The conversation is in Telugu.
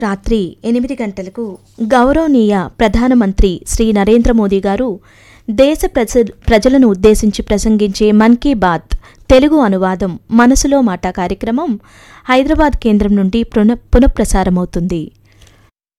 రాత్రి 8 గంటలకు గౌరవనీయ ప్రధానమంత్రి శ్రీ నరేంద్ర మోదీ గారు దేశ ప్రజలను ఉద్దేశించి ప్రసంగించే మన్ కీ బాత్ తెలుగు అనువాదం మనసులో మాట కార్యక్రమం హైదరాబాద్ కేంద్రం నుండి పునఃప్రసారమవుతుంది.